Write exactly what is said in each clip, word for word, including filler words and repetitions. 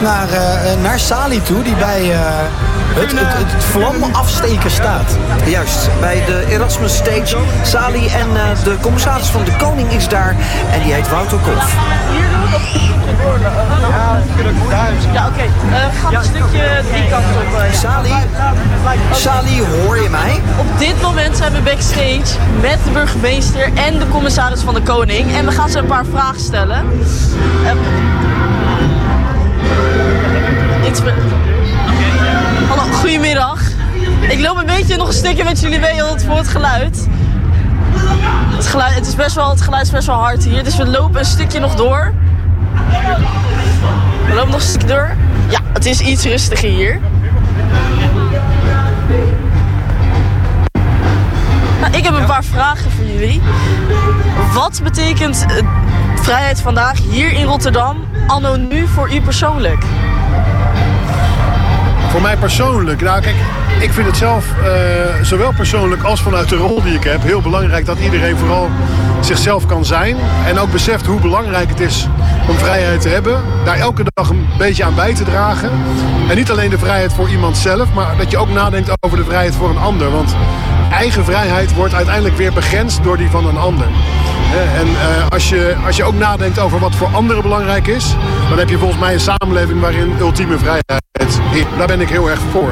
naar, uh, naar Sali toe, die bij uh, het, het, het, het vlam afsteken staat. Juist, bij de Erasmus Stage. Sali en uh, de commissaris van de Koning is daar en die heet Wouter Kolf. Ja, oké. Okay. Uh, ga een stukje die kant op. Uh, Sali, Sali, hoor je mij? Op dit moment zijn we backstage met de burgemeester en de commissaris van de Koning. En we gaan ze een paar vragen stellen. Uh, iets me... Hallo, goedemiddag. Ik loop een beetje nog een stukje met jullie mee voor het geluid. Het geluid, het is best wel, het geluid is best wel hard hier, dus we lopen een stukje nog door. We lopen nog een stukje door. Ja, het is iets rustiger hier. Nou, ik heb een paar vragen voor jullie. Wat betekent uh, Vrijheid Vandaag hier in Rotterdam anno nu voor u persoonlijk? Voor mij persoonlijk? Nou kijk, ik vind het zelf, uh, zowel persoonlijk als vanuit de rol die ik heb, heel belangrijk dat iedereen vooral zichzelf kan zijn. En ook beseft hoe belangrijk het is om vrijheid te hebben. Daar elke dag een beetje aan bij te dragen. En niet alleen de vrijheid voor iemand zelf, maar dat je ook nadenkt over de vrijheid voor een ander. Want eigen vrijheid wordt uiteindelijk weer begrensd door die van een ander. En uh, als, je, als je ook nadenkt over wat voor anderen belangrijk is, dan heb je volgens mij een samenleving waarin ultieme vrijheid is. Daar ben ik heel erg voor.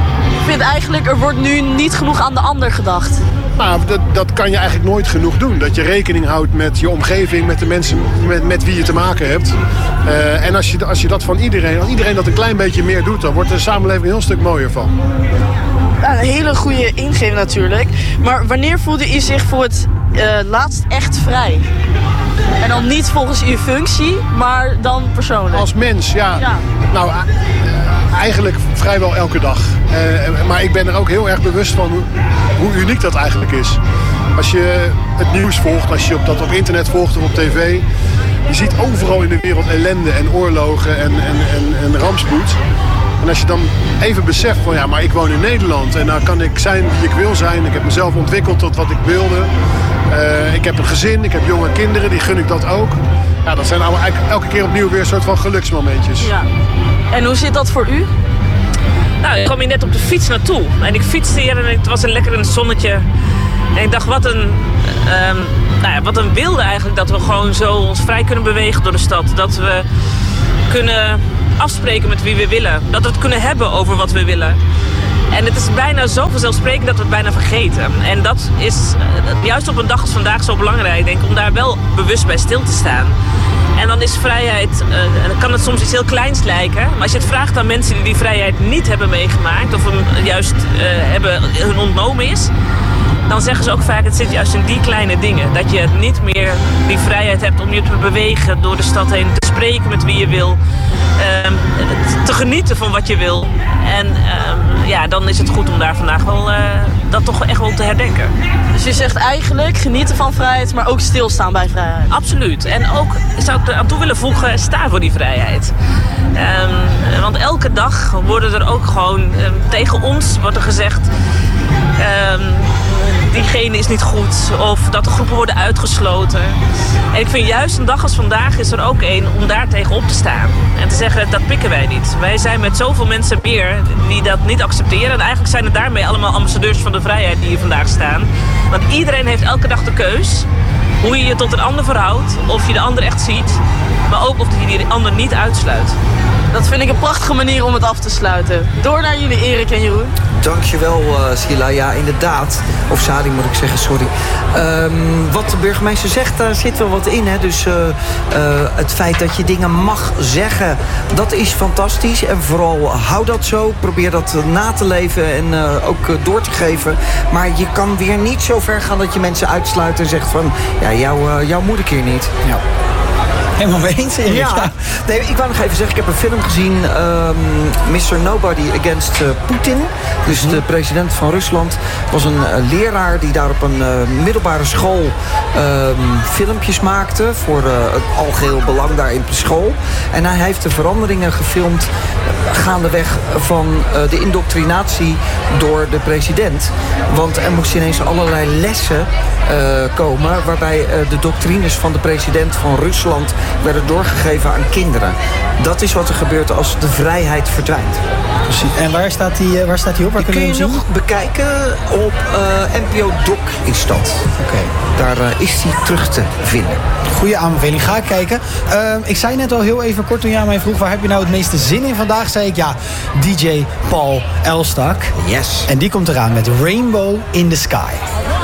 Ik vind eigenlijk, er wordt nu niet genoeg aan de ander gedacht. Nou, dat, dat kan je eigenlijk nooit genoeg doen. Dat je rekening houdt met je omgeving, met de mensen met, met wie je te maken hebt. Uh, en als je, als je dat van iedereen, als iedereen dat een klein beetje meer doet, dan wordt de samenleving een heel stuk mooier van. Ja, een hele goede ingeving natuurlijk. Maar wanneer voelde u zich voor het uh, laatst echt vrij? En dan niet volgens uw functie, maar dan persoonlijk? Als mens, ja. ja. Nou, uh, eigenlijk vrijwel elke dag. Uh, maar ik ben er ook heel erg bewust van hoe, hoe uniek dat eigenlijk is. Als je het nieuws volgt, als je op dat op internet volgt of op tv, je ziet overal in de wereld ellende en oorlogen en, en, en, en rampspoed. En als je dan even beseft van ja, maar ik woon in Nederland en daar kan ik zijn wie ik wil zijn. Ik heb mezelf ontwikkeld tot wat ik wilde. Uh, ik heb een gezin, ik heb jonge kinderen, die gun ik dat ook. Ja, dat zijn eigenlijk elke keer opnieuw weer een soort van geluksmomentjes. Ja. En hoe zit dat voor u? Nou, ik kwam hier net op de fiets naartoe. En ik fietste hier en het was een lekker in het zonnetje. En ik dacht, wat een, um, nou ja, wat een wilde eigenlijk dat we gewoon zo ons vrij kunnen bewegen door de stad. Dat we kunnen afspreken met wie we willen. Dat we het kunnen hebben over wat we willen. En het is bijna zo vanzelfsprekend dat we het bijna vergeten. En dat is juist op een dag als vandaag zo belangrijk, denk ik, om daar wel bewust bij stil te staan. En dan is vrijheid, uh, dan kan het soms iets heel kleins lijken. Maar als je het vraagt aan mensen die die vrijheid niet hebben meegemaakt, of hem juist uh, hebben, hun ontnomen is, dan zeggen ze ook vaak, het zit juist in die kleine dingen. Dat je niet meer die vrijheid hebt om je te bewegen door de stad heen, te spreken met wie je wil, um, te genieten van wat je wil. En um, ja, dan is het goed om daar vandaag wel uh, dat toch echt wel te herdenken. Dus je zegt eigenlijk genieten van vrijheid, maar ook stilstaan bij vrijheid. Absoluut. En ook zou ik er aan toe willen voegen, sta voor die vrijheid. Um, want elke dag worden er ook gewoon um, tegen ons wordt er gezegd, Um, diegene is niet goed of dat de groepen worden uitgesloten. En ik vind juist een dag als vandaag is er ook één om daar tegenop te staan. En te zeggen, dat pikken wij niet. Wij zijn met zoveel mensen meer die dat niet accepteren. En eigenlijk zijn het daarmee allemaal ambassadeurs van de vrijheid die hier vandaag staan. Want iedereen heeft elke dag de keus hoe je je tot een ander verhoudt. Of je de ander echt ziet. Maar ook of je die ander niet uitsluit. Dat vind ik een prachtige manier om het af te sluiten. Door naar jullie, Erik en Jeroen. Dankjewel, uh, Sheila. Ja, inderdaad. Of Sali moet ik zeggen, sorry. Um, wat de burgemeester zegt, daar zit wel wat in. Hè? Dus uh, uh, het feit dat je dingen mag zeggen, dat is fantastisch. En vooral hou dat zo. Probeer dat na te leven en uh, ook uh, door te geven. Maar je kan weer niet zo ver gaan dat je mensen uitsluit en zegt van, ja, jou, uh, jou moet ik hier niet. Ja. Helemaal mee eens, Erik. Ja. Nee, ik wou nog even zeggen, ik heb een film gezien, um, mister Nobody Against uh, Putin. Dus de president van Rusland was een uh, leraar die daar op een uh, middelbare school um, filmpjes maakte voor uh, het algeheel belang daar in de school. En hij heeft de veranderingen gefilmd uh, gaandeweg van uh, de indoctrinatie door de president. Want er moesten ineens allerlei lessen uh, komen waarbij uh, de doctrines van de president van Rusland werden doorgegeven aan kinderen. Dat is wat er gebeurt als de vrijheid verdwijnt. Precies. En waar staat die, waar staat die op? Waar Die kunnen kun we je hem zien? nog bekijken op uh, N P O Doc is dat. Oké. Daar uh, is hij terug te vinden. Goeie aanbeveling, ga ik kijken. Uh, ik zei net al heel even kort toen jij mij vroeg... waar heb je nou het meeste zin in vandaag? Zei ik ja, D J Paul Elstak. Yes. En die komt eraan met Rainbow in the Sky.